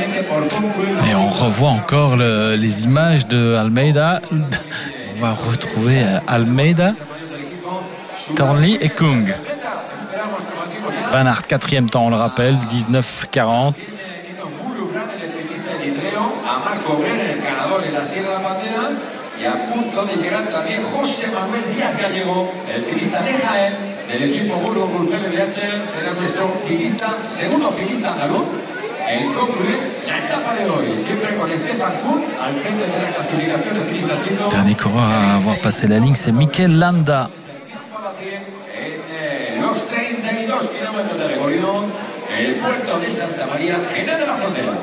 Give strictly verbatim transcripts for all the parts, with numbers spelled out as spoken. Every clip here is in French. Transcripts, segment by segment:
Et on revoit encore le, les images de Almeida. On va retrouver Almeida, Thornley et Kung. Van Aert, quatrième temps, on le rappelle, dix-neuf quarante. Y a punto de llegar también José Manuel Díaz Gallego, el ciclista de Jaén, del equipo Burgos Grupel B H, será nuestro ciclista, segundo ciclista andaluz, en concluir la etapa de hoy, siempre con Stefan Kuhn al frente de la clasificación de ciclistas suizos. Dernier coureur à avoir passé la ligne, c'est Mikel Landa. En los treinta y dos kilómetros de recorrido, el puerto de Santa María, General de la Frontera.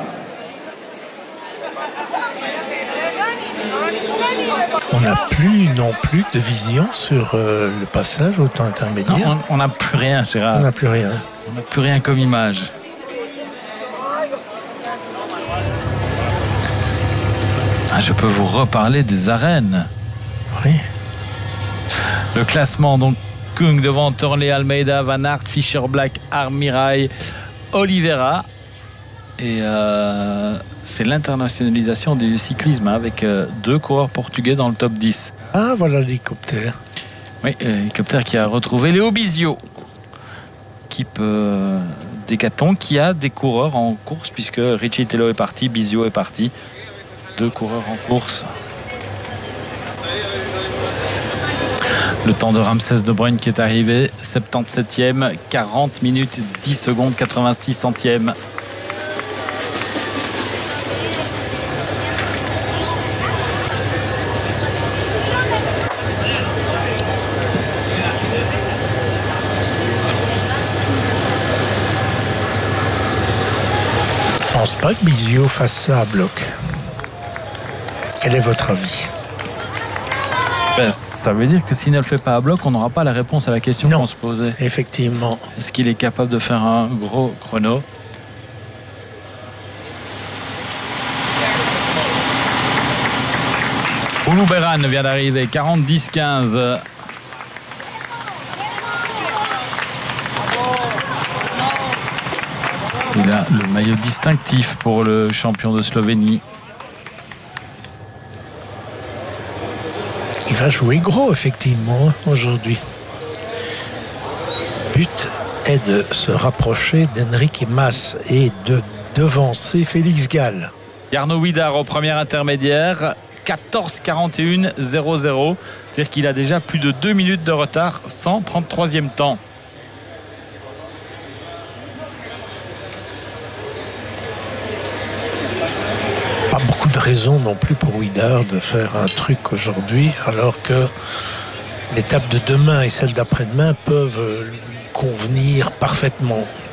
On n'a plus non plus de vision sur euh, le passage au temps intermédiaire. Non, on n'a plus rien, Gérard. On n'a plus rien. On n'a plus rien comme image. Ah, je peux vous reparler des arènes. Oui. Le classement, donc, Kung devant Thornley, Almeida, Van Aert, Fischer Black, Armirail, Oliveira. Et euh, c'est l'internationalisation du cyclisme hein, avec euh, deux coureurs portugais dans le top dix. Ah, voilà l'hélicoptère. Oui, l'hélicoptère qui a retrouvé Léo Bizio, équipe euh, Décathlon, qui a des coureurs en course puisque Richie Tello est parti, Bizio est parti. Deux coureurs en course. Le temps de Ramsès De Bruyne qui est arrivé, soixante-dix-septième, quarante minutes, dix secondes, quatre-vingt-six centièmes. Je pense pas que Bizio fasse ça à bloc. Quel est votre avis? Ben, ça veut dire que s'il ne le fait pas à bloc, on n'aura pas la réponse à la question qu'on se posait. Effectivement. Est-ce qu'il est capable de faire un gros chrono? Oulu Beran vient d'arriver, quarante dix quinze. Il a le maillot distinctif pour le champion de Slovénie. Il va jouer gros, effectivement, aujourd'hui. Le but est de se rapprocher d'Enrique Mas et de devancer Félix Gall. Jarno Widar au premier intermédiaire, quatorze quarante et un zéro zéro. C'est-à-dire qu'il a déjà plus de deux minutes de retard, cent trente-troisième temps. Pas beaucoup de raisons non plus pour Widar de faire un truc aujourd'hui, alors que l'étape de demain et celle d'après-demain peuvent lui convenir parfaitement.